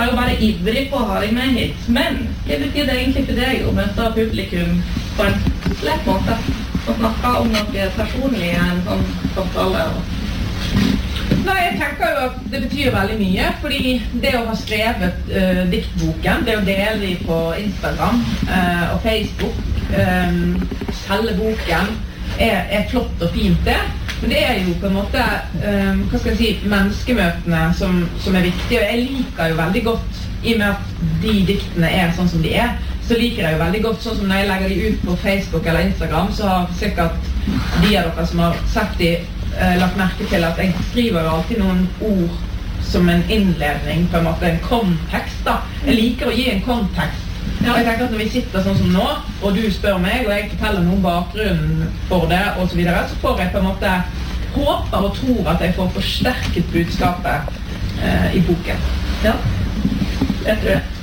var jo bare ivrig på å ha deg med hit. Men hva betyr det egentlig for deg å møte publikum på en lett måte? Og snakke om noe personlig i en sånn samtale? Nei, jeg tenker jo at det betyr veldig mye, fordi det å ha skrevet diktboken, det å dele de på Instagram og Facebook, selge boken, er flott og fint det. Men det er jo på en måte, hva skal jeg si, menneskemøtene som er viktige. Og jeg liker jo veldig godt, i og med at de diktene er sånn som de er, så liker jeg jo veldig godt, sånn som når jeg legger de ut på Facebook eller Instagram, så har sikkert de av dere som har sett de lagt merke til at jeg skriver jo alltid noen ord som en innledning, på en måte en kontekst da. Jeg liker å gi en kontekst. Ja. Jeg tenker at når vi sitter sånn som nå, og du spør meg, og jeg forteller noen bakgrunn for det, og så videre, så får jeg på en måte håper og tror at jeg får forsterket budskapet i boken. Ja, jeg tror det.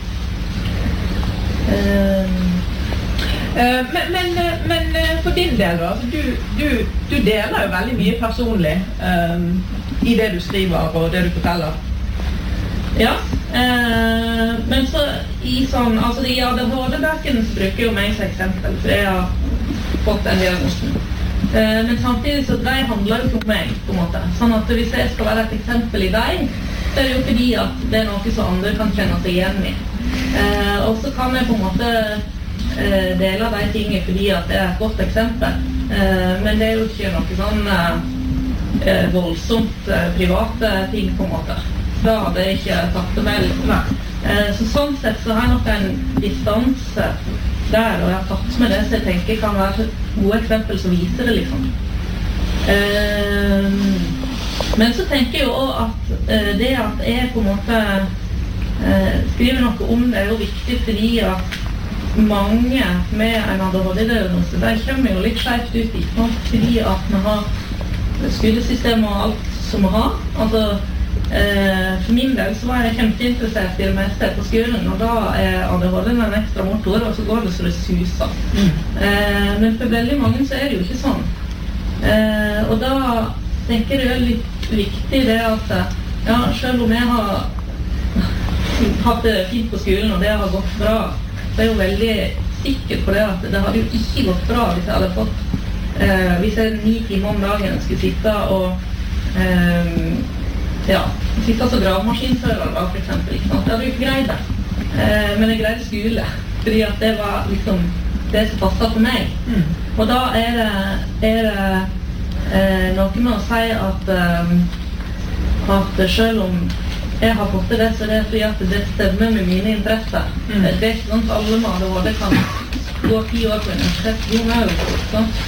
Men for din del da, du deler jo veldig mye personlig i det du skriver og det du forteller. Ja, men så i sånn, altså de ADHD-bøkene så bruker jo meg som eksempel, for jeg har fått den diagnosen. Men samtidig så de handler jo ikke om meg, på en måte. Sånn at hvis jeg skal være et eksempel i deg, så er det jo fordi at det er noe som andre kan kjenne seg igjen i. Og så kan jeg på en måte dele av de tingene fordi at det er et godt eksempel. Men det er jo ikke noe sånn voldsomt private ting på en måte. Da hadde jeg ikke tatt det vel. Så sånn sett så har jeg nok en distanse der, og jeg har tatt med det, så jeg tenker kan være gode eksempel som viser det liksom. Men så tenker jeg jo også at det at jeg på en måte skriver noe om det er jo viktig fordi at mange med en ADHD-diagnose, de kommer jo litt skjevt ut i, fordi at vi har skolesystem og alt som vi har. Altså, for min del så var jeg kjempeinteressert i det meste på skolen, og da er ADHD en ekstra motor, og så går det så det suser. Men for veldig mange så er det jo ikke sånn. Og da tenker jeg det er litt viktig det at, ja, selv om jeg har hatt det fint på skolen, og det har gått bra, så er jeg jo veldig sikker på det at det hadde jo ikke gått bra hvis jeg hadde fått hvis jeg 9 timer om dagen skulle sitte og sitte som gravemaskinfører da, for eksempel, ikke sant? Det hadde jo ikke greid det. Men jeg greide skole, fordi at det var liksom det som passet for meg. Og da er det noe med å si at selv om jeg har fått det, så er det fordi at det stemmer med mine interesser. Det er ikke sånn at alle med ADHD kan gå 10 år på universitet. Jo, det er jo sånn.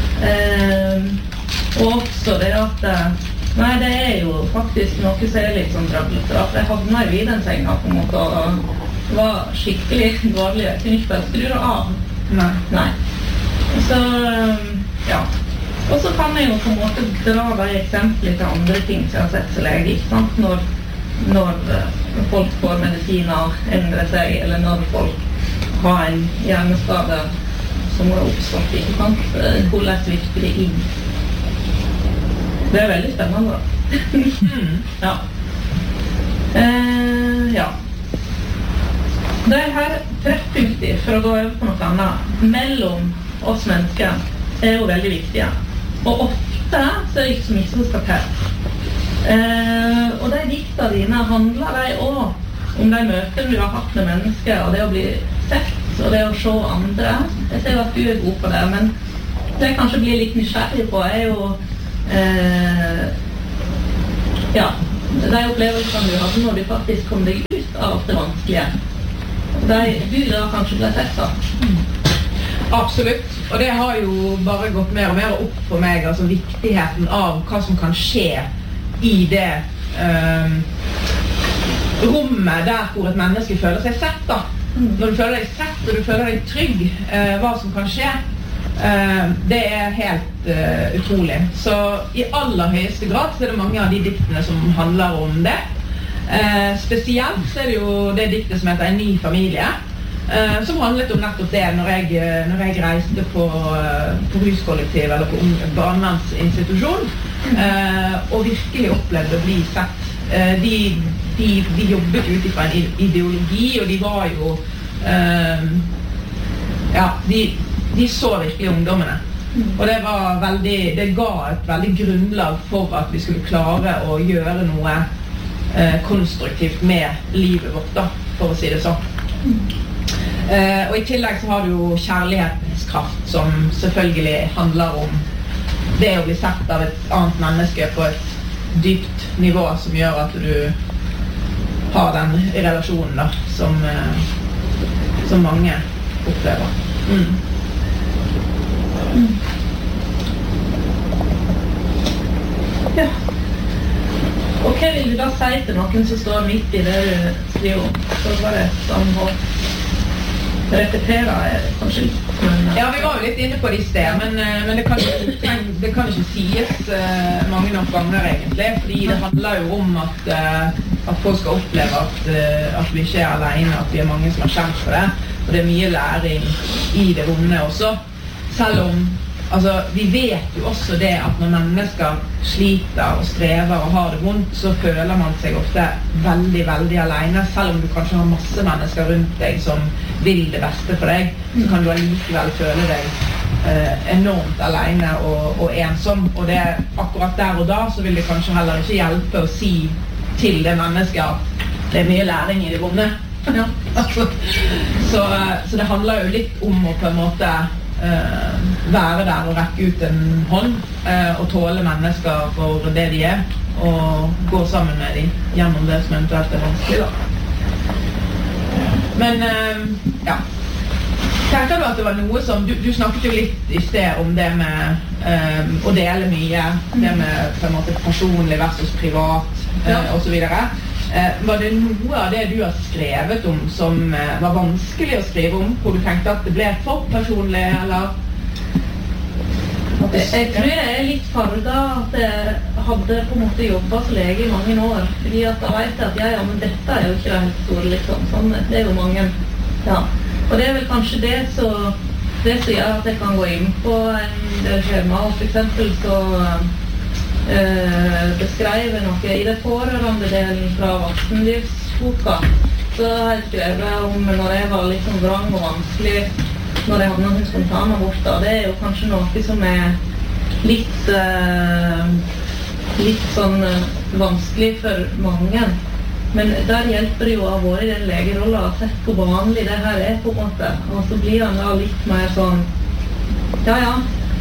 Og også det at nei, det er jo faktisk noe som er litt sånn trøblete. At jeg havna i den senga på en måte og var skikkelig dårlig. Jeg kunne ikke bare skru det av. Nei. Så, ja. Og så kan jeg jo på en måte dra de eksempler til andre ting som jeg har sett som lege, ikke sant? Når folk får medisiner endre seg, eller når folk har en hjerneskade som har oppstått, ikke sant? Hvordan virker det inn? Det er veldig spennende da. Ja. Det her treffpunkter, for å gå over på noe annet, mellom oss mennesker er jo veldig viktige. Og ofte så er det ikke så mye som skal til. Og de dikta dine handler de også om de møtene du har hatt med mennesker, og det å bli sett, og det å se andre. Jeg ser jo at du er god på det, men det jeg kanskje blir litt nysgjerrig på er jo de opplevelsene du hadde når du faktisk kom deg ut av det vanskelige. Du da kanskje ble sett da. Absolutt, og det har jo bare gått mer og mer opp for meg, altså viktigheten av hva som kan skje i det rommet der hvor et menneske føler seg sett da. Når du føler deg sett og du føler deg trygg, hva som kan skje, det er helt utrolig. Så i aller høyeste grad så er det mange av de diktene som handler om det. Spesielt så er det jo det diktet som heter En ny familie, som handlet om nettopp det når jeg reiste på ruskollektiv eller på barnevernsinstitusjon, og virkelig opplevde å bli sett de jobbet ut fra en ideologi, og de var jo de så virkelig ungdommene. Og det ga et veldig grunnlag for at vi skulle klare å gjøre noe konstruktivt med livet vårt, da, for å si det sånn. Og i tillegg så har du jo kjærlighetens kraft, som selvfølgelig handler om det å bli sett av et annet menneske på et dypt nivå, som gjør at du har den relasjonen da, som mange opplever. Ja. Og hva vil du da si til noen som står midt i det du skriver om? Så var det sånn å repetere kanskje litt. Ja, vi var jo litt inne på det i sted, men det kan ikke sies mange nok ganger egentlig, fordi det handler jo om at folk skal oppleve at vi ikke alene, at vi mange som har kjent for det, og det mye læring i det vonde også, selv om vi vet jo også det at når mennesker sliter og strever og har det vondt, så føler man seg ofte veldig, veldig alene. Selv om du kanskje har masse mennesker rundt deg som vil det beste for deg, så kan du allikevel føle deg enormt alene og ensom. Og det akkurat der og da, så vil det kanskje heller ikke hjelpe å si til det mennesket at det er mye læring i det vonde. Ja. Så det handler jo litt om å på en måte være der og rekke ut en hånd og tåle mennesker for det de er, og gå sammen med dem gjennom det som eventuelt er vanskelig da. Men ja, tenker du at det var noe som du snakket jo litt i sted om det med å dele mye, det med på en måte personlig versus privat og så videre. Var det noe av det du har skrevet om som var vanskelig å skrive om, hvor du tenkte at det ble for personlig, eller? Jeg tror jeg er litt farget at jeg hadde på en måte jobbet som lege i mange år, fordi at jeg vet at ja, men dette er jo ikke det helt store, liksom. Sånn, det er jo mange, ja. Og det er vel kanskje det som gjør at jeg kan gå inn på en del skjema, og for eksempel så beskrev noe i det pårørende delen fra voksenlivsboka. Så har jeg skrevet om når jeg var litt sånn vrang og vanskelig, når jeg hadde noen spontanaborter. Det er jo kanskje noe som er litt sånn vanskelig for mange. Men der hjelper det jo å ha vært i den legerollen og sett hvor vanlig det her er på en måte. Og så blir han da litt mer sånn, ja,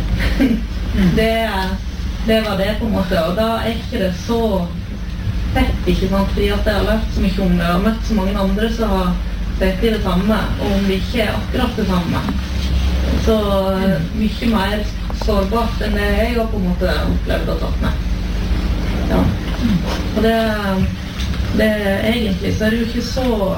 det var det på en måte, og da er ikke det så fett, ikke sant, fordi at jeg har lært så mye om det, og møtt så mange andre som har sett i det samme, og om det ikke er akkurat det samme. Så mye mer sårbart enn det jeg har på en måte opplevd og tatt med. Ja. Og det egentlig så er det jo ikke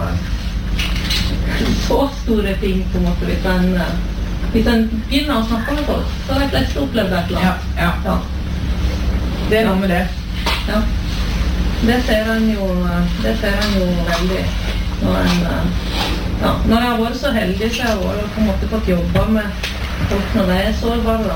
så store ting på en måte, hvis en begynner å snakke med folk, så har de fleste opplevd et eller annet. Ja. Det er noe med det. Ja. Det ser en jo veldig når jeg har vært så heldig, så jeg har på en måte fått jobbe med folk når de er sårbare,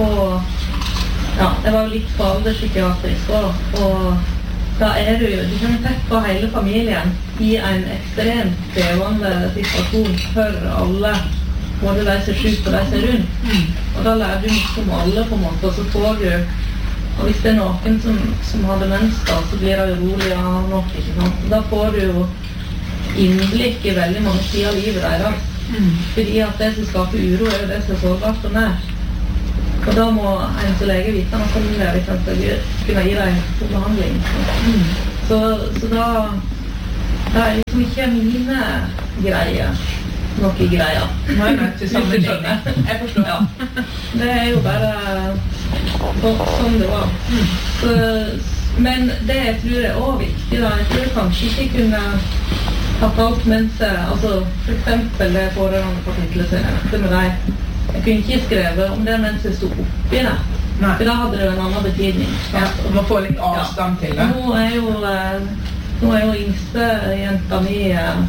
jeg var jo litt på alderspsykiatrisk og da er du kan tett på hele familien i en ekstremt krevende situasjon for alle, både de som er syke og de som er rundt, og da lærer du mye om alle på en måte, og så får du. Og hvis det er noen som har demens da, så blir det urolig av nok, ikke sant? Da får du jo innblikk i veldig mange sider av livet deres. Fordi at det som skaper uro er jo det som er sårbart og nær. Og da må en som lege vite noe om det, hvis en skal kunne gi deg god behandling. Så da er liksom ikke mine greier noe greier. Nei, til sammenligning. Jeg forstår. Ja. Det er jo bare sånn det var. Men det jeg tror er også viktig da, jeg tror kanskje ikke kunne hatt alt mens for eksempel det pårørende kapitlet som jeg nevnte med deg. Jeg kunne ikke skrevet om det mens jeg stod oppi det. For da hadde det jo en annen betydning. Ja, og man får litt avstand til det. Nå er jo yngste jenta mi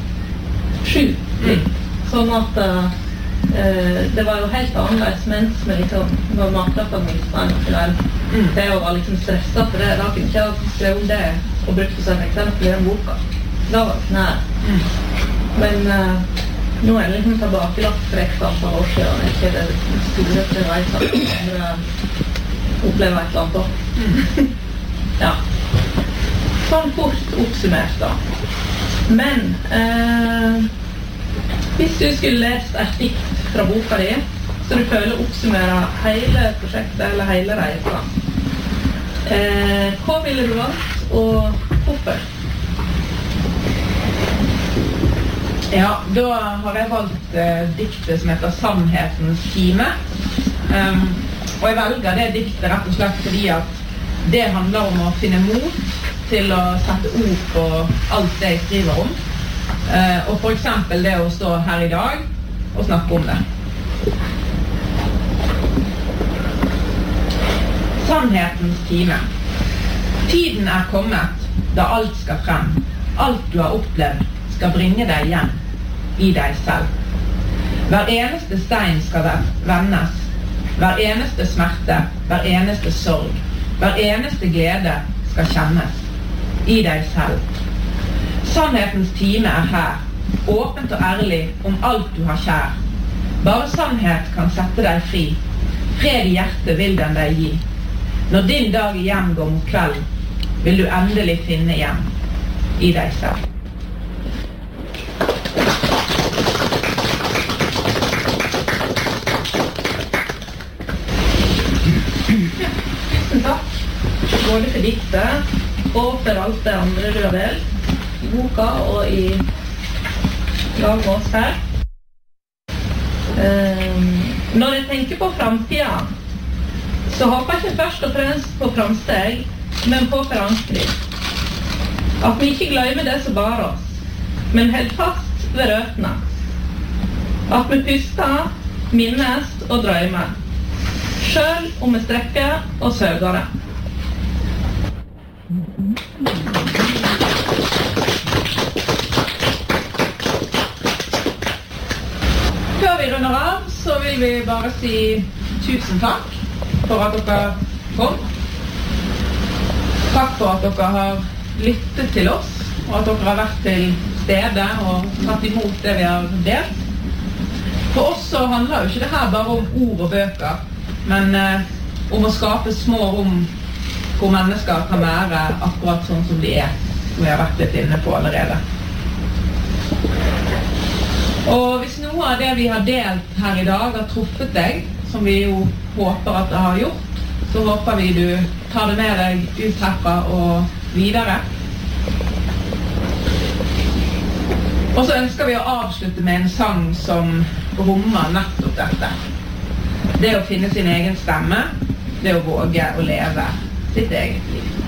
7. Sånn at det var jo helt annerledes mens vi liksom var matlatt av minst en kveld. Det var liksom stresset for det. Da kunne ikke jeg skrevet om det og brukte som eksempel i den boka. Da var det nær. Men nå det liksom tilbakelagt for et antall år siden, ikke det store til vei at andre opplever et eller annet også. Ja. Sånn fort oppsummert da. Men hvis du skulle lest et dikt fra boka di, så du føler oppsummere hele prosjektet eller hele reisen, hva ville du valgt, og hvorfor? Ja, da har jeg valgt diktet som heter Sannhetens time. Og jeg velger det diktet rett og slett fordi at det handler om å finne mot til å sette ord på alt det jeg skriver om. Og for eksempel det å stå her i dag og snakke om det. Sannhetens time. Tiden kommet da alt skal frem. Alt du har opplevd skal bringe deg hjem i deg selv. Hver eneste stein skal vendes. Hver eneste smerte, hver eneste sorg, hver eneste glede skal kjennes i deg selv. Sannhetens time her, åpent og ærlig om alt du har kjær. Bare sannhet kan sette deg fri. Fred i hjertet vil den deg gi. Når din dag igjen går mot kveld, vil du endelig finne hjem i deg selv. Tusen takk, både for diktet og for alt det andre du har delt i boka og i lag med oss her. Når jeg tenker på fremtiden, så håper jeg ikke først og fremst på framsteg, men på forankring. At vi ikke glemmer det som bar oss, men held fast ved røttene. At vi puster, minnes og drømmer, selv om vi strekker og søker det. Før vi runder av, så vil vi bare si tusen takk for at dere kom. Takk for at dere har lyttet til oss, og at dere har vært til stede og tatt imot det vi har delt. For oss så handler jo ikke det her bare om ord og bøker, men om å skape små rom hvor mennesker kan være akkurat sånn som de som vi har vært litt inne på allerede. Og hvis noe av det vi har delt her i dag har truffet deg, som vi jo håper at det har gjort, så håper vi du tar det med deg ut herfra og videre. Og så ønsker vi å avslutte med en sang som rommer nettopp dette. Det å finne sin egen stemme, det å våge å leve sitt eget liv.